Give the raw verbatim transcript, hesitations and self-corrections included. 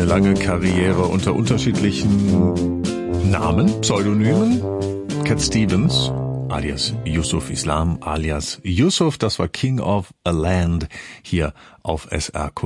eine lange Karriere unter unterschiedlichen Namen, Pseudonymen. Cat Stevens, alias Yusuf Islam, alias Yusuf, das war King of a Land hier auf S R